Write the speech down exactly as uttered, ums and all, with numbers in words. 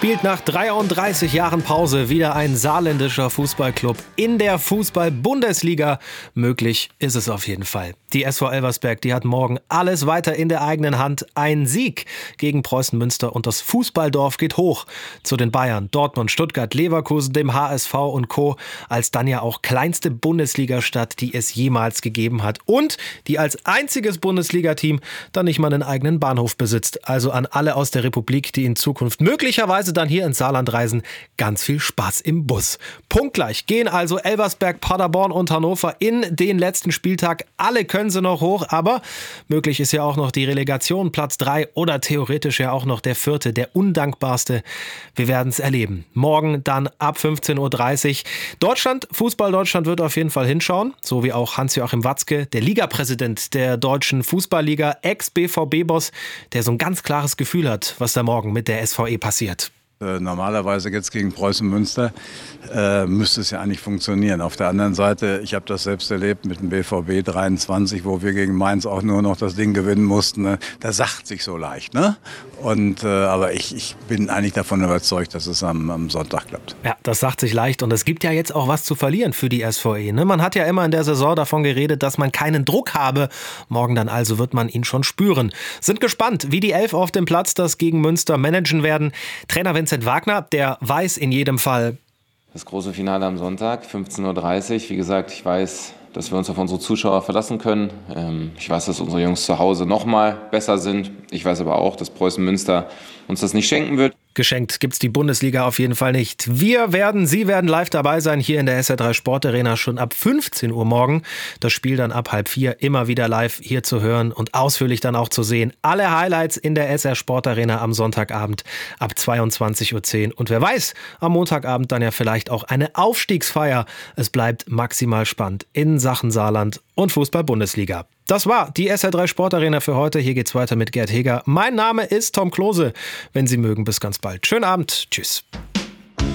spielt nach dreiunddreißig Jahren Pause wieder ein saarländischer Fußballclub in der Fußball-Bundesliga. Möglich ist es auf jeden Fall. Die S V Elversberg, die hat morgen alles weiter in der eigenen Hand. Ein Sieg gegen Preußen Münster und das Fußballdorf geht hoch zu den Bayern, Dortmund, Stuttgart, Leverkusen, dem H S V und Co. als dann ja auch kleinste Bundesligastadt, die es jemals gegeben hat und die als einziges Bundesligateam dann nicht mal einen eigenen Bahnhof besitzt. Also an alle aus der Republik, die in Zukunft möglicherweise dann hier ins Saarland reisen, ganz viel Spaß im Bus. Punktgleich gehen also Elversberg, Paderborn und Hannover in den letzten Spieltag. Alle können sie noch hoch, aber möglich ist ja auch noch die Relegation, Platz drei oder theoretisch ja auch noch der vierte, der undankbarste. Wir werden es erleben. Morgen dann ab fünfzehn Uhr dreißig. Deutschland, Fußball Deutschland wird auf jeden Fall hinschauen, so wie auch Hans-Joachim Watzke, der Ligapräsident der deutschen Fußballliga, Ex-B V B-Boss, der so ein ganz klares Gefühl hat, was da morgen mit der S V E passiert. Normalerweise jetzt gegen Preußen Münster äh, müsste es ja eigentlich funktionieren. Auf der anderen Seite, ich habe das selbst erlebt mit dem B V B dreiundzwanzig, wo wir gegen Mainz auch nur noch das Ding gewinnen mussten. Ne? Da sagt sich so leicht, ne? Und, äh, aber ich, ich bin eigentlich davon überzeugt, dass es am, am Sonntag klappt. Ja, das sagt sich leicht und es gibt ja jetzt auch was zu verlieren für die S V E. Ne? Man hat ja immer in der Saison davon geredet, dass man keinen Druck habe. Morgen dann also wird man ihn schon spüren. Sind gespannt, wie die Elf auf dem Platz das gegen Münster managen werden. Trainer Vincent Wagner, der weiß in jedem Fall. Das große Finale am Sonntag, fünfzehn Uhr dreißig. Wie gesagt, ich weiß, dass wir uns auf unsere Zuschauer verlassen können. Ich weiß, dass unsere Jungs zu Hause noch mal besser sind. Ich weiß aber auch, dass Preußen Münster uns das nicht schenken wird. Geschenkt gibt's die Bundesliga auf jeden Fall nicht. Wir werden, Sie werden live dabei sein hier in der S R drei Sportarena schon ab fünfzehn Uhr morgen. Das Spiel dann ab halb vier immer wieder live hier zu hören und ausführlich dann auch zu sehen. Alle Highlights in der S R Sportarena am Sonntagabend ab zweiundzwanzig Uhr zehn. Und wer weiß, am Montagabend dann ja vielleicht auch eine Aufstiegsfeier. Es bleibt maximal spannend in Sachen Saarland und Fußball-Bundesliga. Das war die S R drei Sportarena für heute. Hier geht's weiter mit Gerd Heger. Mein Name ist Tom Klose. Wenn Sie mögen, bis ganz bald. Schönen Abend. Tschüss.